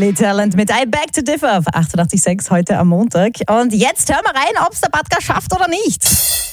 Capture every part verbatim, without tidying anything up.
Billy Talent mit I Beg to Differ auf achtundachtzig Komma sechs heute am Montag. Und jetzt hören wir rein, ob es der Batka schafft oder nicht.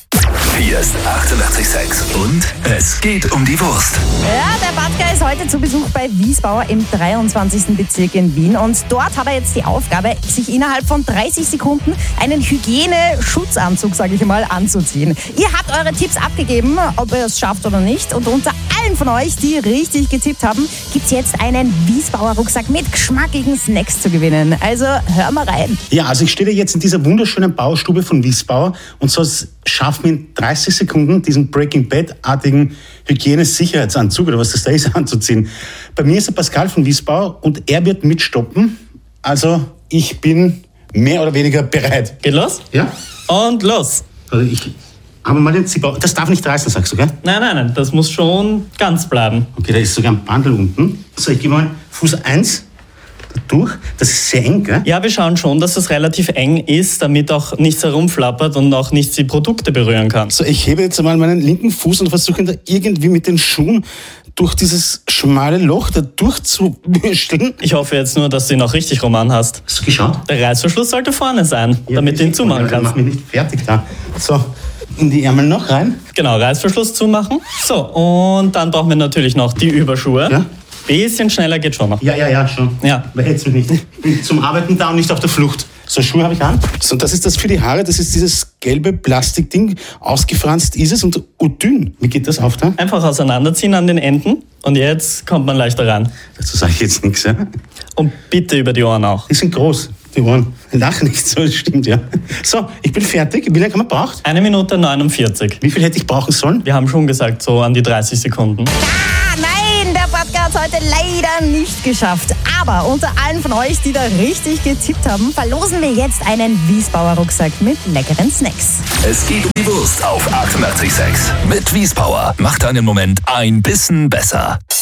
Hier ist achtundachtzig Komma sechs und es geht um die Wurst. Ja, der Batka ist heute zu Besuch bei Wiesbauer im dreiundzwanzigsten Bezirk in Wien. Und dort hat er jetzt die Aufgabe, sich innerhalb von dreißig Sekunden einen Hygieneschutzanzug, sage ich mal, anzuziehen. Ihr habt eure Tipps abgegeben, ob ihr es schafft oder nicht. Und unter allen von euch, die richtig getippt haben, gibt es jetzt einen Wiesbauer Rucksack mit geschmackigen Snacks zu gewinnen. Also hör mal rein. Ja, also ich stehe jetzt in dieser wunderschönen Baustube von Wiesbauer und soll es schaffen, in dreißig Sekunden diesen Breaking Bad-artigen Hygienesicherheitsanzug oder was das da ist, anzuziehen. Bei mir ist der Pascal von Wiesbauer und er wird mitstoppen. Also ich bin mehr oder weniger bereit. Geht los? Ja. Und los. Also ich habe mal den Zipper. Das darf nicht reißen, sagst du, gell? Nein, nein, nein, das muss schon ganz bleiben. Okay, da ist sogar ein Bandel unten. So, ich gehe mal Fuß eins da durch. Das ist sehr eng, gell? Ja, wir schauen schon, dass es relativ eng ist, damit auch nichts herumflappert und auch nichts die Produkte berühren kann. So, ich hebe jetzt einmal meinen linken Fuß und versuche ihn da irgendwie mit den Schuhen durch dieses schmale Loch da durchzubürsteln. Ich hoffe jetzt nur, dass du ihn auch richtig rum anhast. Hast du geschaut? Der Reißverschluss sollte vorne sein, ja, damit du ihn zumachen ja, kannst. Mach mich nicht fertig da. So, in die Ärmel noch rein. Genau, Reißverschluss zumachen. So, und dann brauchen wir natürlich noch die Überschuhe. Ja. Bisschen schneller geht schon noch. Ja, ja, ja, schon. Ja. Wer hätte es mich nicht? Ich bin zum Arbeiten da und nicht auf der Flucht. So, Schuhe habe ich an. So, das ist das für die Haare. Das ist dieses gelbe Plastikding. Ausgefranst ist es und dünn. Wie geht das auf da? Einfach auseinanderziehen an den Enden und jetzt kommt man leichter ran. Dazu sage ich jetzt nichts, ja? Und bitte über die Ohren auch. Die sind groß, die Ohren. Lach nicht so, das stimmt, ja. So, ich bin fertig. Wie lange haben wir braucht? Eine Minute neunundvierzig. Wie viel hätte ich brauchen sollen? Wir haben schon gesagt, so an die dreißig Sekunden. Ah, nein, der Batka hat es heute leider nicht geschafft. Aber unter allen von euch, die da richtig getippt haben, verlosen wir jetzt einen Wiesbauer Rucksack mit leckeren Snacks. Es geht um die Wurst auf achtundachtzig Komma sechs. Mit Wiesbauer. Macht deinen Moment ein bisschen besser.